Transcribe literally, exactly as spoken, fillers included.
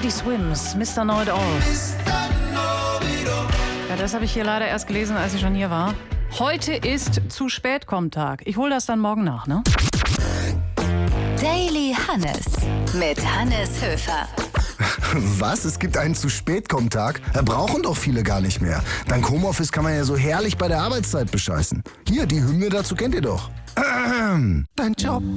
Teddy Swims, Mister Know It All. Ja, das habe ich hier leider erst gelesen, als ich schon hier war. Heute ist zu spät kommt Tag. Ich hole das dann morgen nach, ne? Daily Hannes mit Hannes Höfer. Was? Es gibt einen zu spät kommt Tag? Brauchen doch viele gar nicht mehr. Dank Homeoffice kann man ja so herrlich bei der Arbeitszeit bescheißen. Hier, die Hymne dazu kennt ihr doch. Dein Job